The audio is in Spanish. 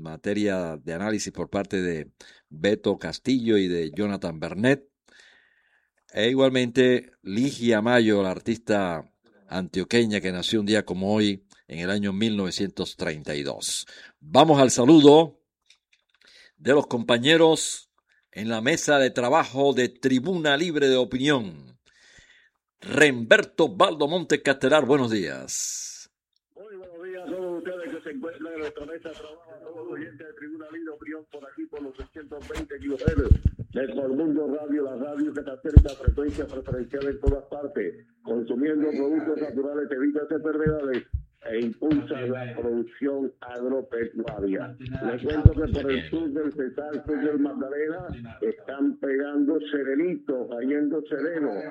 materia de análisis por parte de Beto Castillo y de Jonathan Bernet. E igualmente Ligia Mayo, la artista antioqueña que nació un día como hoy en el año 1932. Vamos al saludo de los compañeros en la mesa de trabajo de Tribuna Libre de Opinión. Remberto Baldo Montes Castelar, buenos días. Muy buenos días a todos ustedes que se encuentran en nuestra mesa de trabajo, a todos los oyentes de Tribuna Libre de Opinión por aquí por los 620 kHz de Colmundo Radio, la radio que te acerca a frecuencia preferencial en todas partes, consumiendo productos naturales, te evitas enfermedades e impulsa la producción agropecuaria. Les cuento que por el sur del Cesar, sur del Magdalena, están pegando serenitos, cayendo serenos.